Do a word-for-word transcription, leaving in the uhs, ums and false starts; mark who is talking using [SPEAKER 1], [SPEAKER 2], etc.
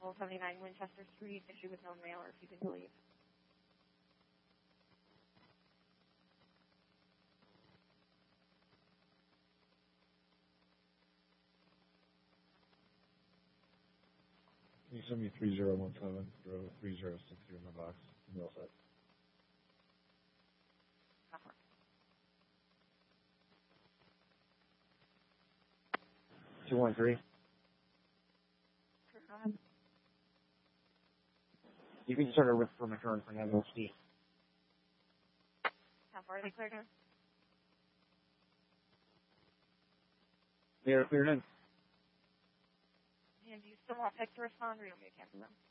[SPEAKER 1] Vehicle seventy-nine Winchester Street, issue with no mail or refusing to leave.
[SPEAKER 2] Can you send me three zero one seven through three zero six zero in my box? Mail set. Two one three. You can start a rip for my current for now, Steve.
[SPEAKER 1] How far are they cleared in?
[SPEAKER 2] They are cleared in.
[SPEAKER 1] And do you still want Pick to respond, or you want me to cancel them?